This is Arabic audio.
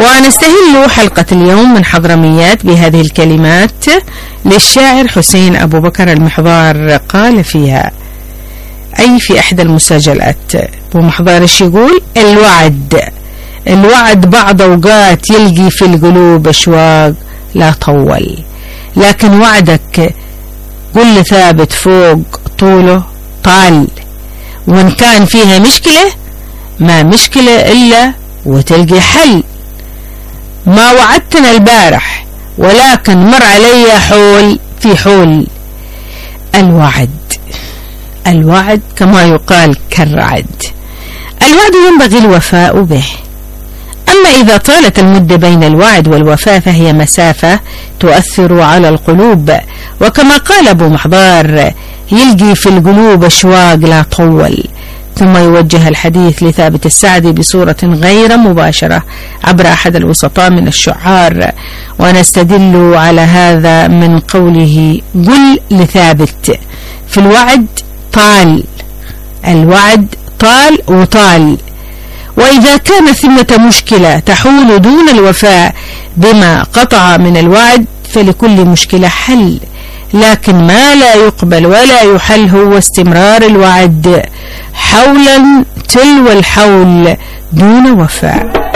ونستهل حلقة اليوم من حضرميات بهذه الكلمات للشاعر حسين أبو بكر المحضار. قال فيها أي في إحدى المساجلات أبو محضار ايش يقول؟ الوعد بعض أوقات يلقي في القلوب أشواق لا طول، لكن وعدك كل ثابت فوق طوله طال، وإن كان فيها مشكلة ما مشكلة إلا وتلقي حل. ما وعدتنا البارح ولكن مر علي حول في حول. الوعد كما يقال كالرعد. الوعد ينبغي الوفاء به، أما إذا طالت المدة بين الوعد والوفاء فهي مسافة تؤثر على القلوب، وكما قال أبو محضار يلقي في القلوب أشواق لا طول. ثم يوجه الحديث لثابت السعدي بصورة غير مباشرة عبر أحد الوسطاء من الشعار، ونستدل على هذا من قوله قل لثابت في الوعد طال، الوعد طال وطال. وإذا كان ثمة مشكلة تحول دون الوفاء بما قطع من الوعد فلكل مشكلة حل، لكن ما لا يقبل ولا يحل هو استمرار الوعد حولا تلو الحول دون وفاء.